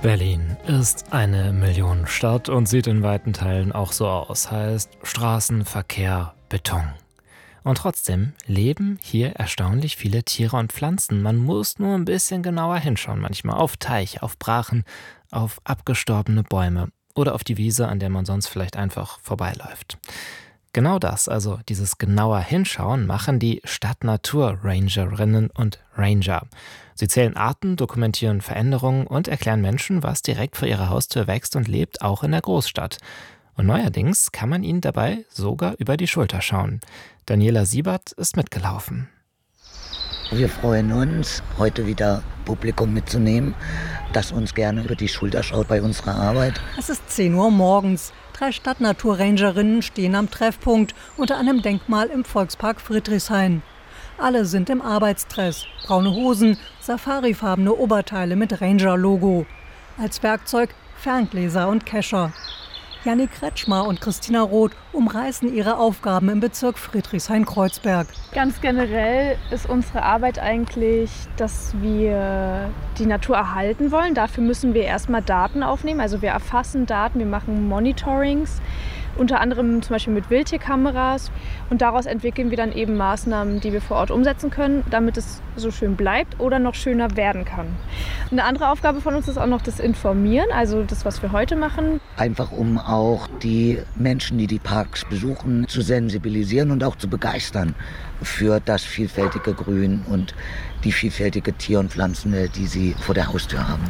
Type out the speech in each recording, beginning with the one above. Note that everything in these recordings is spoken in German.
Berlin ist eine Millionenstadt und sieht in weiten Teilen auch so aus. Heißt Straßen, Verkehr, Beton. Und trotzdem leben hier erstaunlich viele Tiere und Pflanzen. Man muss nur ein bisschen genauer hinschauen manchmal. Auf Teiche, auf Brachen, auf abgestorbene Bäume oder auf die Wiese, an der man sonst vielleicht einfach vorbeiläuft. Genau das, also dieses genauer Hinschauen, machen die Stadtnatur-Rangerinnen und Ranger. Sie zählen Arten, dokumentieren Veränderungen und erklären Menschen, was direkt vor ihrer Haustür wächst und lebt, auch in der Großstadt. Und neuerdings kann man ihnen dabei sogar über die Schulter schauen. Daniela Siebert ist mitgelaufen. Wir freuen uns, heute wieder Publikum mitzunehmen, das uns gerne über die Schulter schaut bei unserer Arbeit. Es ist 10 Uhr morgens. 3 Stadtnatur-Rangerinnen stehen am Treffpunkt unter einem Denkmal im Volkspark Friedrichshain. Alle sind im Arbeitsdress. Braune Hosen, safarifarbene Oberteile mit Ranger-Logo. Als Werkzeug Ferngläser und Kescher. Jannik Kretschmer und Christina Roth umreißen ihre Aufgaben im Bezirk Friedrichshain-Kreuzberg. Ganz generell ist unsere Arbeit eigentlich, dass wir die Natur erhalten wollen. Dafür müssen wir erstmal Daten aufnehmen. Also wir erfassen Daten, wir machen Monitorings, unter anderem zum Beispiel mit Wildtierkameras. Und daraus entwickeln wir dann eben Maßnahmen, die wir vor Ort umsetzen können, damit es so schön bleibt oder noch schöner werden kann. Eine andere Aufgabe von uns ist auch noch das Informieren, also das, was wir heute machen. Einfach um auch die Menschen, die die Parks besuchen, zu sensibilisieren und auch zu begeistern für das vielfältige Grün und die vielfältige Tier- und Pflanzenwelt, die sie vor der Haustür haben.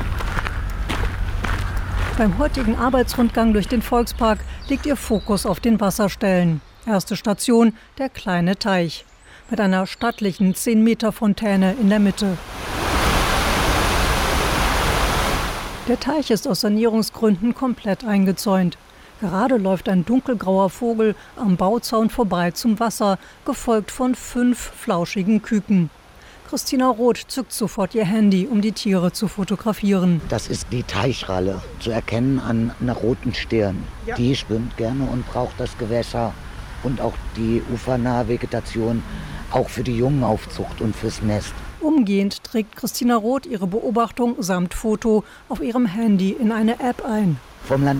Beim heutigen Arbeitsrundgang durch den Volkspark liegt ihr Fokus auf den Wasserstellen. Erste Station, der kleine Teich. Mit einer stattlichen 10-Meter-Fontäne in der Mitte. Der Teich ist aus Sanierungsgründen komplett eingezäunt. Gerade läuft ein dunkelgrauer Vogel am Bauzaun vorbei zum Wasser, gefolgt von 5 flauschigen Küken. Christina Roth zückt sofort ihr Handy, um die Tiere zu fotografieren. Das ist die Teichralle, zu erkennen an einer roten Stirn. Ja. Die schwimmt gerne und braucht das Gewässer und auch die ufernahe Vegetation, auch für die Jungenaufzucht und fürs Nest. Umgehend trägt Christina Roth ihre Beobachtung samt Foto auf ihrem Handy in eine App ein. Vom Land